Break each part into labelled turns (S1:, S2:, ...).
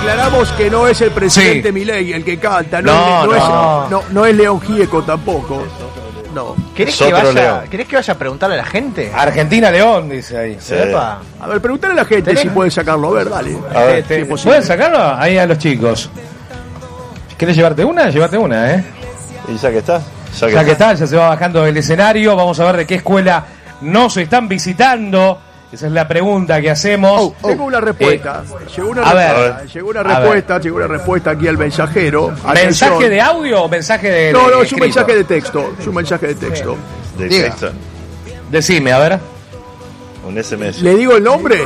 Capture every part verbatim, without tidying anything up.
S1: aclaramos que no es el presidente sí. Milei el que canta, no, no, es, no, no. Es, no, no es León Gieco tampoco. No.
S2: ¿Querés que, vaya, ¿Querés que vaya a preguntarle a la gente?
S3: Argentina León, dice ahí.
S1: Sí. A ver, preguntarle a la gente ¿Tenés? si pueden sacarlo. A ver, dale.
S3: A ver, te, si ¿pueden sacarlo? Ahí a los chicos. ¿Querés llevarte una? Llévate una, ¿eh?
S4: ¿Y ya que está?
S3: Ya que, ya, que está, ya se va bajando el escenario. Vamos a ver de qué escuela nos están visitando. Esa es la pregunta que hacemos.
S1: Oh, oh. Tengo una respuesta. Eh, llegó una, a respuesta. Ver, llegó una respuesta, llegó una respuesta aquí al mensajero.
S3: ¿Mensaje Atención. de audio o mensaje de
S1: No, no,
S3: de
S1: es un mensaje de texto. Es un mensaje de texto.
S4: De Diga. texto.
S3: Decime, a ver.
S4: Un S M S.
S1: ¿Le digo el nombre?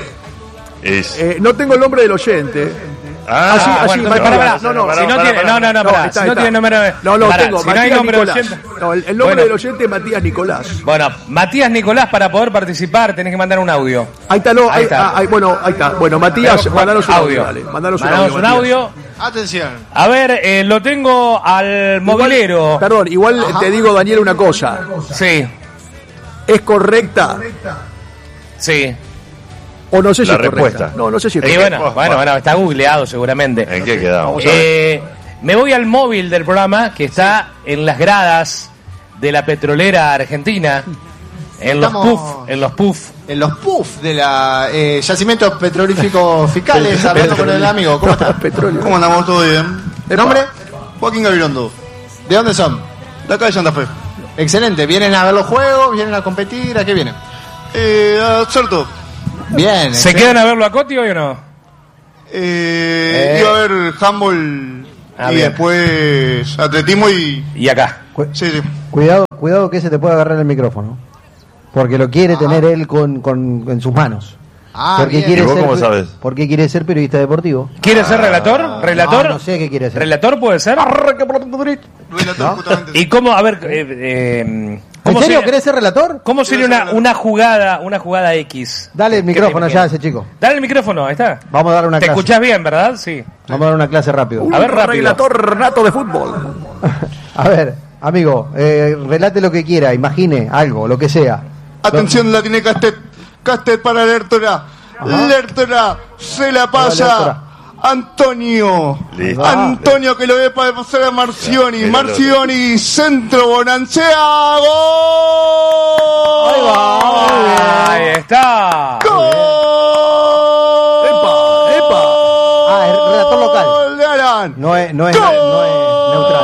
S4: Es.
S1: Eh, no tengo el nombre del oyente.
S4: Ah,
S1: así, así,
S3: bueno,
S1: para,
S3: para,
S1: para,
S3: para, no, no, si no tiene, no, no, no, para, no, si no tiene número de,
S1: no, no,
S3: para,
S1: tengo,
S3: si
S1: Matías
S3: no hay número
S1: Nicolás.
S3: de
S1: No, el, el nombre bueno. del oyente es Matías Nicolás.
S3: Bueno, Matías Nicolás, para poder participar tenés que mandar un audio.
S1: Ahí está, no, ahí, ahí está. Ahí, bueno, ahí está. Bueno, Matías, mandanos un audio. Dale, mandanos un audio.
S3: un audio.
S2: Atención.
S3: A ver, eh, lo tengo al movilero.
S1: Igual, perdón, igual Ajá. te digo, Daniel, una cosa.
S3: Sí.
S1: ¿Es correcta?
S3: Sí.
S1: O no sé si
S4: la
S1: es
S4: respuesta.
S1: Correcta. No, no sé si es
S3: correcta. Y bueno, bueno, bueno, está googleado seguramente.
S4: ¿En qué quedamos?
S3: Eh, me voy al móvil del programa que está sí. en las gradas de la petrolera argentina. En Estamos... los puff, en los puff.
S2: En los puff de la eh, yacimientos petrolíficos fiscales, hablando con el amigo. ¿Cómo estás?
S5: ¿Cómo andamos? ¿Todo bien?
S2: ¿El nombre?
S5: Joaquín Gabilondo.
S2: ¿De dónde son?
S5: De acá de Santa Fe.
S2: Excelente. ¿Vienen a ver los juegos? ¿Vienen a competir? ¿A qué vienen?
S5: Eh, a Certo.
S2: Bien.
S3: ¿Se quedan a verlo a Coti hoy o no?
S5: Eh, eh. Iba a ver handball ah, y bien. después atletismo y...
S3: Y acá.
S5: Cu- sí, sí.
S6: Cuidado, cuidado que se te puede agarrar el micrófono. Porque lo quiere ah. tener él con, con, en sus manos.
S2: Ah,
S6: porque
S2: bien.
S6: quiere
S4: ¿Y vos
S6: ser,
S4: cómo sabes?
S6: Porque quiere ser periodista deportivo.
S3: ¿Quiere ser relator? ¿Relator?
S6: No, no sé qué quiere ser.
S3: ¿Relator puede ser?
S5: Relator, justamente.
S3: ¿Y cómo, a ver, eh, eh,
S6: ¿En serio
S3: sería,
S6: querés ser relator?
S3: ¿Cómo sería una, una jugada una jugada X?
S6: Dale el micrófono ya a ese chico.
S3: Dale el micrófono, ahí está.
S6: Vamos a dar una
S3: ¿Te
S6: clase.
S3: escuchás bien, verdad? Sí.
S6: Vamos a dar una clase rápido.
S1: Un
S3: a ver, rápido.
S1: relator nato de fútbol.
S6: A ver, amigo, eh, relate lo que quiera, imagine algo, lo que sea.
S5: Atención, la tiene Castet. Castet para Lertora. Lertora se la pasa. Antonio.
S4: Listo.
S5: Antonio que lo ve para pasar a Marcioni.
S4: Claro.
S5: Marcioni, centro, Bonancea. ¡Gol!
S6: Ahí va.
S3: Ahí está.
S5: ¡Gol!
S1: ¡Epa! ¡Epa!
S6: Ah, es relator local.
S5: ¡Gol de Alan!
S6: No es, no es, no es neutral.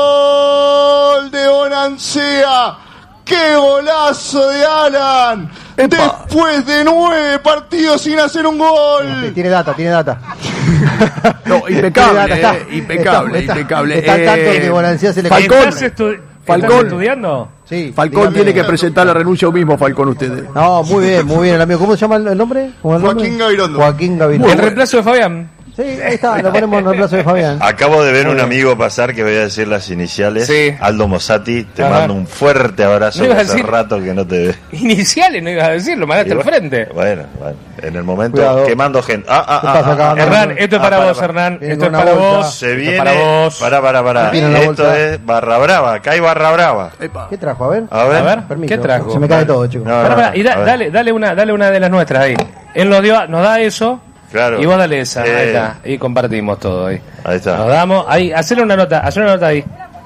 S5: ¡Gol de Bonancea! ¡Qué golazo de Alan!
S1: Epa.
S5: Después de nueve partidos sin hacer un gol.
S6: Tiene data, tiene data.
S1: No, impecable, está, eh, impecable,
S6: está,
S1: impecable.
S6: Está al tanto de que Bonancea se le
S1: Falcón.
S3: ¿Estás, estu-
S1: Falcón.
S3: ¿Estás estudiando?
S6: Sí,
S1: Falcón
S6: dígame.
S1: tiene que presentar la renuncia hoy mismo, Falcón, ustedes.
S6: No, muy bien, muy bien, el amigo. ¿Cómo se llama el nombre? ¿Cómo el nombre?
S5: Joaquín Gabilondo.
S6: Joaquín Gabilondo.
S3: El reemplazo de Fabián.
S6: Sí, ahí está, lo ponemos en reemplazo de Fabián.
S4: Acabo de ver un amigo pasar que voy a decir las iniciales.
S3: Sí.
S4: Aldo Mossati, te
S3: Ajá.
S4: mando un fuerte abrazo.
S3: ¿No ibas a
S4: Hace
S3: decir?
S4: rato que no te ve.
S3: Iniciales, no ibas a decir, lo mandaste
S4: Y
S3: al
S4: bueno,
S3: frente.
S4: Bueno, bueno, en el momento
S6: Cuidado.
S4: quemando gente. Ah, ah,
S6: ¿Qué
S4: ah,
S6: pasa
S4: ah,
S6: acá?
S4: ah,
S3: Hernán,
S4: ah,
S3: esto es
S4: ah,
S3: para
S4: para,
S3: vos,
S4: para.
S3: Hernán.
S6: Viene
S3: Esto es
S6: una
S3: para
S6: bolsa.
S3: vos.
S4: Se
S3: Esto es
S4: viene.
S3: para vos.
S4: Para, para, para.
S6: Viene la
S4: Esto
S6: bolsa.
S4: es barra brava. Acá hay barra brava.
S1: Epa.
S6: ¿Qué trajo? A ver.
S4: A ver.
S3: A ver,
S6: Permiso.
S3: ¿qué trajo?
S6: Se me cae todo, chicos.
S4: No,
S3: Pará,
S4: no,
S3: pará, y da-
S4: a ver.
S3: dale, dale una, dale una de las nuestras ahí. Él nos dio, nos da eso.
S4: Claro.
S3: Y vos dale esa,
S4: Eh.
S3: ahí está. Y compartimos todo ahí.
S4: Ahí está.
S3: Nos damos, ahí, hacerle una nota, hacer una nota ahí.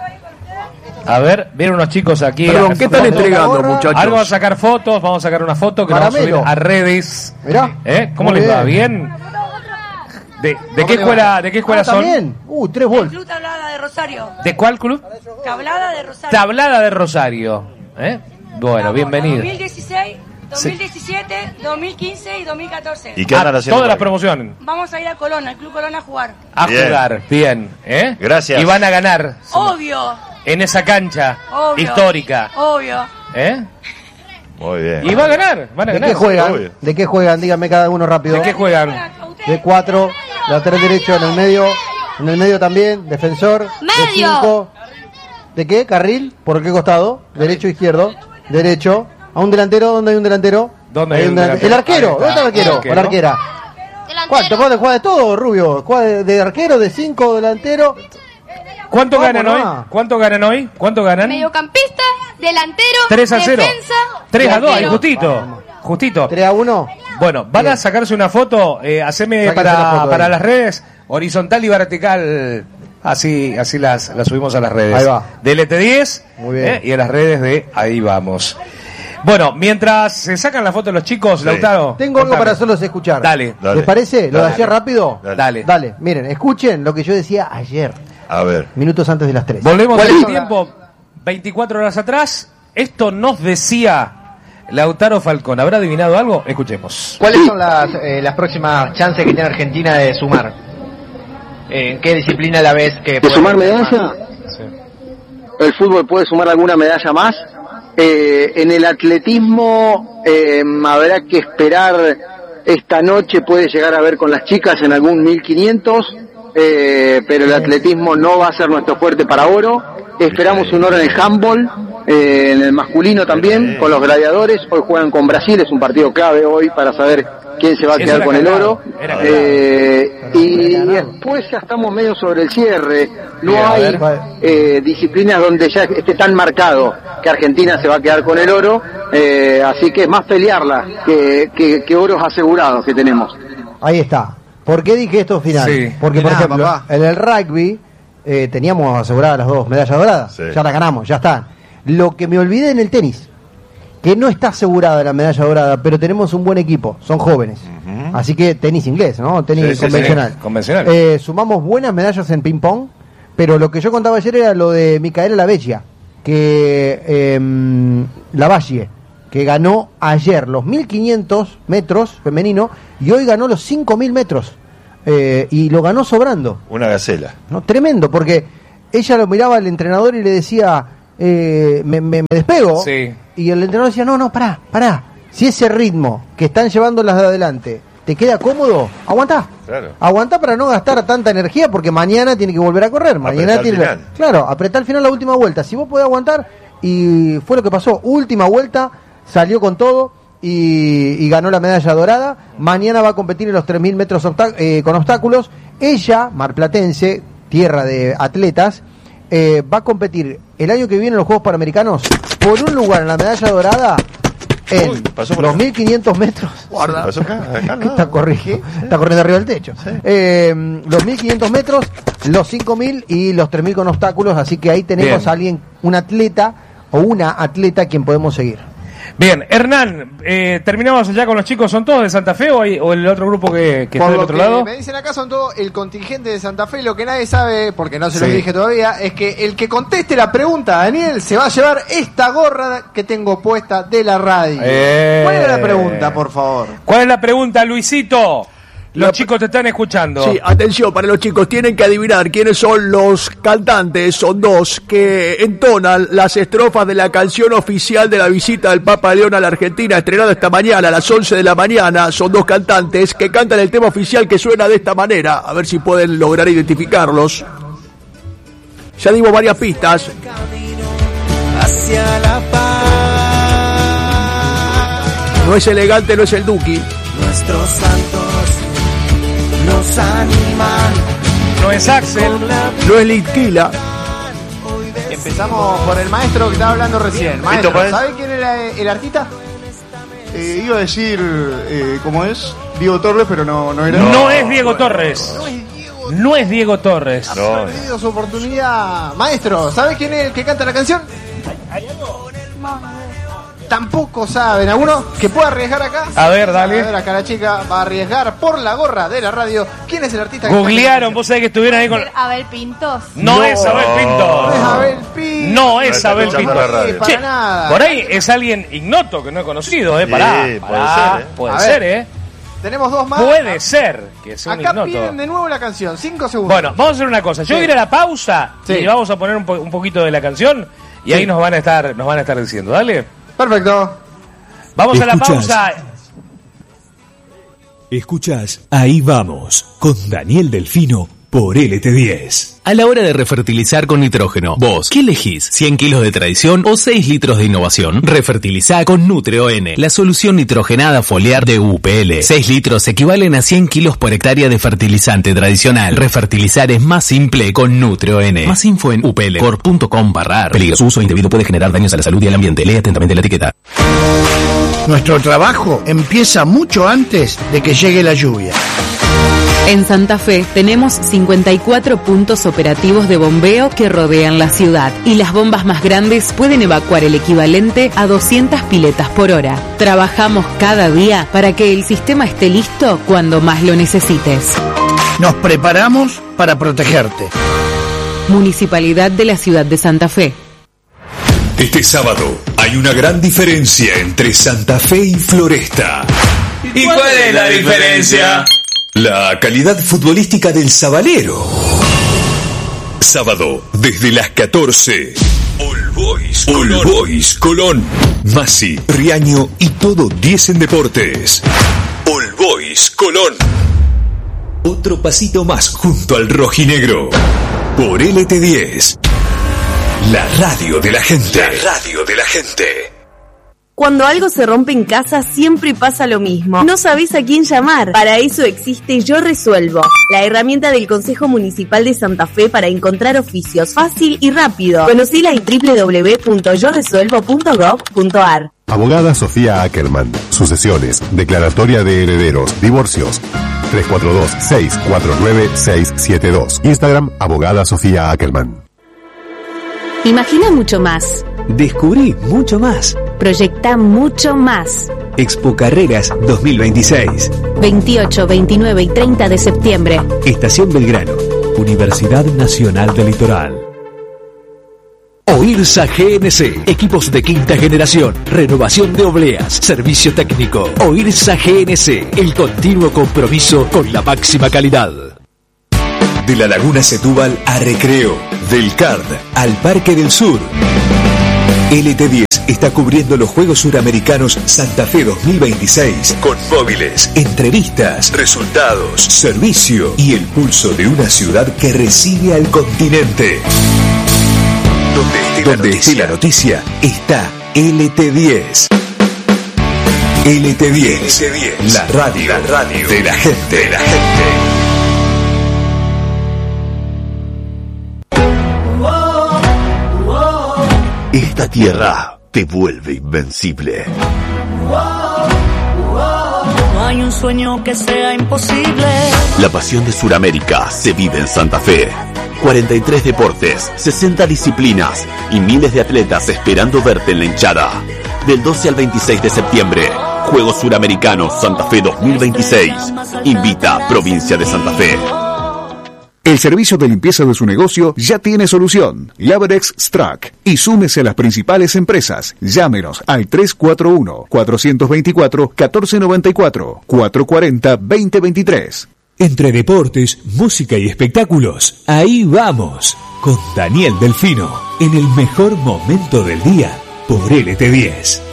S3: A ver, vienen unos chicos aquí.
S1: Perdón,
S3: a-
S1: ¿qué están
S3: fotos.
S1: entregando,
S3: Ahora
S1: muchachos?
S3: vamos a sacar fotos, vamos a sacar una foto que la vamos a subir
S6: Caramelo.
S3: a redes.
S6: Mirá.
S3: ¿Eh? ¿Cómo
S6: Muy
S3: les va?
S6: bien.
S3: ¿Bien? ¿De, de qué escuela, de qué escuela
S6: Ah,
S3: son?
S6: también. Uh, tres
S7: El
S6: bols.
S7: Club Tablada de Rosario.
S3: ¿De cuál club?
S7: Tablada de Rosario.
S3: Tablada de Rosario. ¿Eh? Bueno, bienvenido.
S7: dos mil dieciséis, dos mil diecisiete, dos mil quince y dos mil catorce.
S4: ¿Y qué andan
S3: Ah,
S4: haciendo?
S3: todas las
S4: por aquí?
S3: promociones.
S7: Vamos a ir a Colón, al Club Colón a jugar.
S3: A
S4: Bien.
S3: jugar, bien. ¿Eh?
S4: Gracias.
S3: Y van a ganar
S7: Obvio,
S3: en esa cancha
S7: obvio.
S3: histórica.
S7: Obvio.
S3: ¿Eh?
S4: Muy bien.
S3: Y va a ganar, van a
S6: ¿De
S3: ganar.
S6: qué juegan?
S4: obvio.
S6: ¿De qué juegan? Díganme cada uno rápido.
S3: ¿De qué juegan?
S6: De cuatro, lateral derecho en el medio, en el medio también, defensor.
S7: Medio.
S6: De cinco. ¿De qué? ¿Carril? ¿Por qué costado? Derecho, izquierdo. Derecho. ¿A un delantero? ¿Dónde hay un delantero?
S3: ¿Dónde
S6: Hay
S3: hay
S6: un
S3: un
S6: delantero.
S3: delantero?
S6: El arquero.
S3: Ahí está.
S6: ¿Dónde está el arquero?
S3: El
S6: ¿O
S3: arquero.
S6: la arquera? ¿Cuánto? ¿Cuánto? ¿Juega de todo, Rubio? ¿Juega de, de arquero, de cinco, delantero?
S3: ¿Cuánto
S6: Vamos,
S3: ganan hoy?
S6: nomás.
S3: ¿Cuánto ganan hoy? ¿Cuánto ganan?
S8: Mediocampista, delantero,
S3: tres a cero.
S8: defensa,
S3: tres a dos, ahí
S8: delantero.
S3: justito. Justito.
S6: ¿tres a uno?
S3: Bueno, van a sacarse una foto, eh, haceme
S6: Sáquense
S3: para,
S6: la foto
S3: para
S6: ahí.
S3: las redes, horizontal y vertical, así así las, las subimos a las redes.
S6: Ahí va.
S3: De L T diez
S6: Muy bien.
S3: eh, y a las redes de Ahí Vamos. Bueno, mientras se sacan la foto los chicos,
S4: Sí.
S3: Lautaro.
S6: Tengo algo
S3: contame.
S6: para hacerlos escuchar.
S3: Dale.
S4: Dale.
S6: ¿Les parece? ¿Lo de
S4: Dale.
S6: ayer rápido?
S4: Dale.
S3: Dale.
S6: Dale, miren, escuchen lo que yo decía ayer,
S4: A ver.
S6: minutos antes de las tres.
S3: Volvemos
S2: ¿Cuál
S3: al
S2: es?
S3: tiempo, veinticuatro horas atrás. Esto nos decía Lautaro Falcón. ¿Habrá adivinado algo? Escuchemos.
S2: ¿Cuáles son las, eh, las próximas chances que tiene Argentina de sumar? ¿En qué disciplina la ves que
S8: ¿De
S2: puede
S8: sumar
S2: tener
S8: medalla?
S2: más?
S8: ¿El fútbol puede sumar alguna medalla más? Eh, en el atletismo eh, habrá que esperar esta noche, puede llegar a ver con las chicas en algún mil quinientos, eh, pero el atletismo no va a ser nuestro fuerte para oro. Esperamos un oro en el handball, eh, en el masculino también, con los gladiadores. Hoy juegan con Brasil, es un partido clave hoy para saber quién se va a
S3: Eso
S8: quedar
S3: era
S8: con el
S3: ganado,
S8: oro.
S3: era
S8: Eh, y después ya estamos medio sobre el cierre. No
S3: Bien, a
S8: hay
S3: ver.
S8: eh, disciplinas donde ya esté tan marcado que Argentina se va a quedar con el oro, eh, así que es más pelearla que, que, que oros asegurados que tenemos.
S6: Ahí está. ¿Por qué dije esto final?
S3: Sí.
S6: Porque, por
S2: Mirá,
S6: ejemplo,
S2: papá.
S6: en el rugby eh, teníamos aseguradas las dos medallas doradas.
S4: Sí.
S6: Ya las ganamos, ya están. Lo que me olvidé en el tenis, que no está asegurada la medalla dorada, pero tenemos un buen equipo, son jóvenes. Así que tenis inglés, ¿no? Tenis
S3: Sí, sí,
S6: convencional.
S3: sí, convencional.
S6: Eh, sumamos buenas medallas en ping-pong, pero lo que yo contaba ayer era lo de Micaela Laveglia, que eh, Lavalle, que ganó ayer los mil quinientos metros femenino y hoy ganó los cinco mil metros. Eh, y lo ganó sobrando.
S4: Una gacela.
S6: ¿No? Tremendo, porque ella lo miraba al entrenador y le decía, eh, me, me- me despego.
S3: Sí.
S6: Y el entrenador decía, no, no, pará, pará. Si ese ritmo que están llevando las de adelante te queda cómodo, aguantá.
S4: Claro.
S6: Aguantá para no gastar tanta energía porque mañana tiene que volver a correr. Mañana
S4: Apretá al
S6: tiene
S4: final.
S6: Claro, apretar al final la última vuelta. Si vos podés aguantar, y fue lo que pasó. Última vuelta, salió con todo y, y ganó la medalla dorada. Mañana va a competir en los tres mil metros obsta- eh, con obstáculos. Ella, marplatense, tierra de atletas, eh, va a competir el año que viene en los Juegos Panamericanos por un lugar en la medalla dorada en
S4: Uy, pasó por
S6: los
S4: acá.
S6: mil quinientos metros.
S1: Guarda.
S4: ¿Pasó acá? Acá,
S6: ¿Qué
S4: no.
S6: está corriendo? Está corriendo arriba del techo. Eh, los mil quinientos metros, los cinco mil y los tres mil con obstáculos. Así que ahí tenemos
S3: Bien.
S6: a alguien, un atleta o una atleta a quien podemos seguir.
S3: Bien, Hernán, eh, terminamos ya con los chicos. ¿Son todos de Santa Fe o, hay, o el otro grupo que, que está
S2: Por
S3: del
S2: lo
S3: otro
S2: que
S3: lado?
S2: me dicen acá son todo el contingente de Santa Fe. Lo que nadie sabe, porque no se lo
S3: Sí.
S2: dije todavía, es que el que conteste la pregunta, Daniel, se va a llevar esta gorra que tengo puesta de la radio.
S3: Eh.
S2: ¿Cuál es la pregunta, por favor?
S3: ¿Cuál es la pregunta, Luisito? Los
S1: La-
S3: chicos te están escuchando.
S1: Sí, atención para los chicos, tienen que adivinar quiénes son los cantantes, son dos, que entonan las estrofas de la canción oficial de la visita del Papa León a la Argentina, estrenada esta mañana a las once de la mañana. Son dos cantantes que cantan el tema oficial que suena de esta manera, a ver si pueden lograr identificarlos. Ya dimos varias pistas.
S9: Hacia la paz,
S1: No es elegante, no es el Duki.
S9: nuestros santos nos animan.
S3: No es Axel.
S1: No es Litquila.
S2: Empezamos por el maestro que estaba hablando recién. Maestro,
S4: Paez.
S2: ¿sabe quién era el artista?
S5: Eh, iba a decir, eh, ¿cómo es? Diego Torres, pero no, no era.
S3: No, es Diego Torres. No es Diego Torres.
S4: No.
S2: Ha perdido su oportunidad. Maestro, ¿sabe quién es el que canta la canción? Tampoco saben. ¿Alguno que pueda arriesgar acá?
S3: A ver, dale.
S2: A ver, acá la chica va a arriesgar por la gorra de la radio. ¿Quién es el artista que
S3: Googlearon,
S2: canta
S3: vos sabés que estuvieron ahí con...
S7: Abel Pintos.
S3: No, es Abel Pinto.
S2: la canción? No es Abel Pinto.
S3: No es
S4: está
S3: Abel
S4: escuchando
S3: Pinto.
S4: la radio.
S2: Sí, para
S3: Che,
S2: nada.
S3: por ahí es alguien ignoto que no he conocido, ¿eh?
S4: Sí,
S3: Pará,
S4: puede
S3: pará,
S4: ser, ¿eh?
S3: puede
S2: A
S3: ser,
S2: ver.
S3: ¿eh?
S2: Tenemos dos más.
S3: Puede ser que sea un
S2: Acá
S3: ignoto.
S2: piden de nuevo la canción. Cinco segundos.
S3: Bueno, vamos a hacer una cosa. Yo
S2: Sí.
S3: voy a ir a la pausa
S2: Sí.
S3: y vamos a poner un, po- un poquito de la canción y
S2: Sí.
S3: ahí nos van a estar nos van a estar diciendo. Dale.
S2: Perfecto.
S3: Vamos a la
S10: Escuchás.
S3: pausa.
S10: Escuchás Ahí Vamos con Daniel Delfino por L T diez. A la hora de refertilizar con nitrógeno, vos, ¿qué elegís? ¿cien kilos de tradición o seis litros de innovación? Refertilizá con NutreON, la solución nitrogenada foliar de U P L. seis litros equivalen a cien kilos por hectárea de fertilizante tradicional. Refertilizar es más simple con NutreON. Más info en u p l corp punto com barra ar. Peligro, su uso indebido puede generar daños a la salud y al ambiente. Lee atentamente la etiqueta.
S11: Nuestro trabajo empieza mucho antes de que llegue la lluvia.
S12: En Santa Fe tenemos cincuenta y cuatro puntos operativos de bombeo que rodean la ciudad y las bombas más grandes pueden evacuar el equivalente a doscientas piletas por hora. Trabajamos cada día para que el sistema esté listo cuando más lo necesites.
S11: Nos preparamos para protegerte.
S12: Municipalidad de la Ciudad de Santa Fe.
S10: Este sábado hay una gran diferencia entre Santa Fe y Floresta.
S3: ¿Y cuál es la diferencia?
S10: La calidad futbolística del Sabalero. Sábado, desde las catorce. All Boys, All Boys, Colón, Masi, Riaño y todo diez en deportes. All Boys, Colón. Otro pasito más junto al rojinegro. Por L T diez. La radio de la gente. La radio de la gente.
S13: Cuando algo se rompe en casa siempre pasa lo mismo. No sabés a quién llamar. Para eso existe Yo Resuelvo, la herramienta del Consejo Municipal de Santa Fe para encontrar oficios fácil y rápido. Conocila en doble u doble u doble u punto yo resuelvo punto gov punto ar.
S14: Abogada Sofía Ackerman. Sucesiones, declaratoria de herederos, divorcios. tres cuatro dos, seis cuatro nueve, seis siete dos. Instagram, Abogada Sofía Ackerman.
S15: Imagina mucho más.
S16: Descubrí mucho más.
S15: Proyecta mucho más.
S16: Expo Carreras dos mil veintiséis.
S15: veintiocho, veintinueve y treinta de septiembre.
S16: Estación Belgrano. Universidad Nacional del Litoral.
S1: OIRSA G N C, equipos de quinta generación, renovación de obleas, servicio técnico. OIRSA G N C, el continuo compromiso con la máxima calidad.
S10: De la Laguna Setúbal a Recreo, del C A R D al Parque del Sur. L T diez está cubriendo los Juegos Suramericanos Santa Fe dos mil veintiséis con móviles, entrevistas, resultados, servicio y el pulso de una ciudad que recibe al continente. Donde esté, Donde la, esté la noticia está L T diez. L T diez, L T diez, la radio, la radio de la gente, de la gente.
S17: Esta tierra te vuelve invencible.
S9: No hay un sueño que sea imposible.
S17: La pasión de Sudamérica se vive en Santa Fe. cuarenta y tres deportes, sesenta disciplinas y miles de atletas esperando verte en la hinchada. Del doce al veintiséis de septiembre, Juegos Suramericanos Santa Fe dos mil veintiséis. Invita Provincia de Santa Fe.
S18: El servicio de limpieza de su negocio ya tiene solución. Labrex Strack. Y súmese a las principales empresas. Llámenos al tres cuatro uno, cuatro dos cuatro, uno cuatro nueve cuatro, cuatro cuatro cero, dos cero dos tres.
S10: Entre deportes, música y espectáculos, ahí vamos. Con Daniel Delfino, en el mejor momento del día, por L T diez.